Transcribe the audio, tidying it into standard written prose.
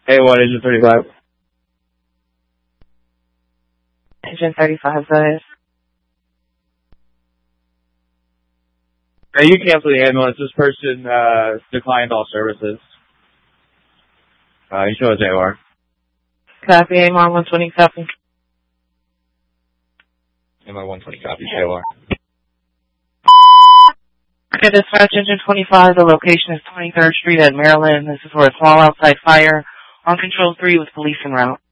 A1, Engine 35. Engine 35, guys. Hey, you cancel the ambulance. This person declined all services. You show us AOR. Copy, AMR 120, copy. AMR 120, copy, AOR. Okay, dispatch Engine 25, the location is 23rd Street at Maryland. This is for a small outside fire on Control 3 with police en route.